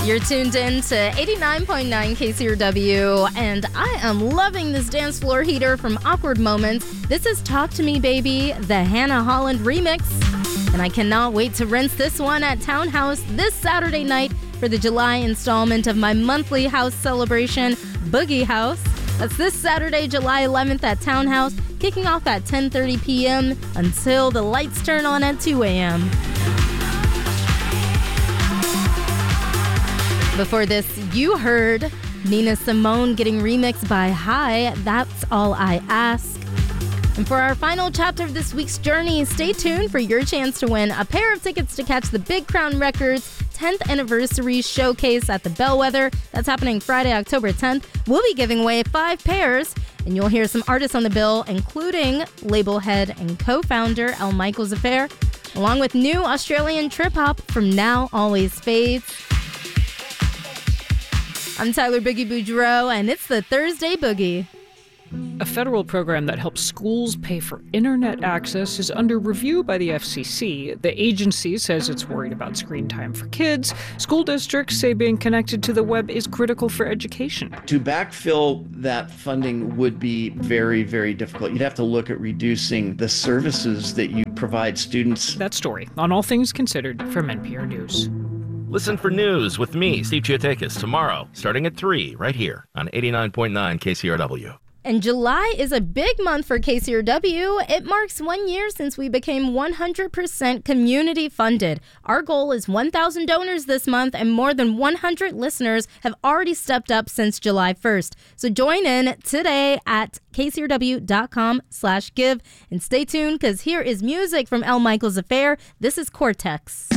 You're tuned in to 89.9 KCRW, and I am loving this dance floor heater from Awkward Moments. This is Talk to Me Baby, the Hannah Holland remix. And I cannot wait to rinse this one at Townhouse this Saturday night for the July installment of my monthly house celebration, Boogie House. That's this Saturday, July 11th at Townhouse, kicking off at 10:30 p.m. until the lights turn on at 2 a.m. Before this, you heard Nina Simone getting remixed by High, That's All I Ask. And for our final chapter of this week's journey, stay tuned for your chance to win a pair of tickets to catch the Big Crown Records 10th Anniversary Showcase at the Bellwether. That's happening Friday, October 10th. We'll be giving away 5 pairs, and you'll hear some artists on the bill, including label head and co-founder L. Michaels Affair, along with new Australian trip-hop from Now Always Fades. I'm Tyler Boogie Boudreau, and it's the Thursday Boogie. A federal program that helps schools pay for internet access is under review by the FCC. The agency says it's worried about screen time for kids. School districts say being connected to the web is critical for education. To backfill that funding would be very, very difficult. You'd have to look at reducing the services that you provide students. That story on All Things Considered from NPR News. Listen for news with me, Steve Chiotakis, tomorrow, starting at 3, right here on 89.9 KCRW. And July is a big month for KCRW. It marks 1 year since we became 100% community funded. Our goal is 1,000 donors this month, and more than 100 listeners have already stepped up since July 1st. So join in today at kcrw.com/give. And stay tuned, because here is music from L. Michaels Affair. This is Cortex.